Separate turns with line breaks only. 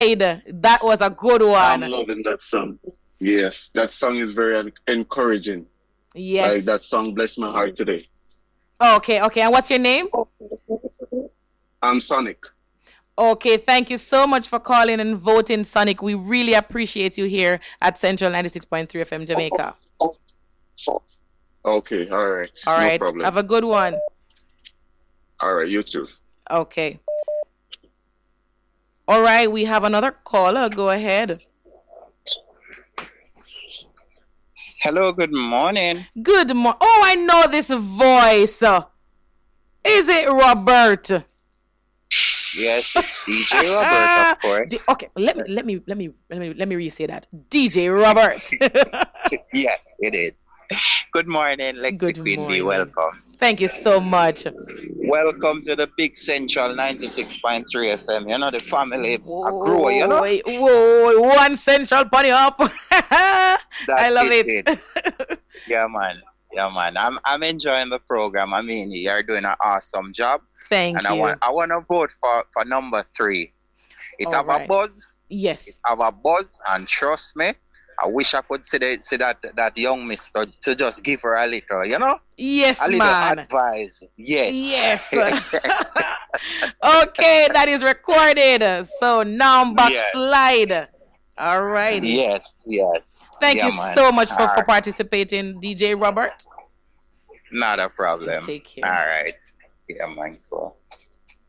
That was a good
I'm
one.
loving that song. Yes, that song is very encouraging. Like
Yes.
that song blessed my heart today.
Okay, okay. And what's your name?
I'm Sonic.
Okay, thank you so much for calling and voting, Sonic. We really appreciate you here at Central 96.3 FM Jamaica.
Okay, all right.
All
No
right.
problem.
Have a good one.
All right, you too.
Okay. All right, we have another caller. Go ahead.
Hello, good morning.
Good morning. Oh, I know this voice. Is it Robert?
Yes, it's DJ Robert, of course.
Okay, let me re-say that. DJ Robert.
Yes, it is. Good morning, Lexi
Good
Queen B.
morning.
Welcome.
Thank you so much.
Welcome to the Big Central 96.3 FM. You know, the family are growing, you know?
Whoa, one central bunny up. I
That
love
is
it.
it. Yeah, man. Yeah, man. I'm enjoying the program. I mean, you're doing an awesome job.
Thank
And
you.
I want to vote for number 3. It
All
have a
right.
buzz.
Yes.
Have a buzz, and trust me, I wish I could see that young mister to just give her a little, you know,
Yes,
a little
man.
advice. Yes.
Yes. Okay, that is recorded. So now backslide. All righty.
Yes.
Thank
Yeah,
you
man.
so much for
Alright.
participating, DJ Robert.
Not a problem.
Take care.
All right. Yeah, man. Cool.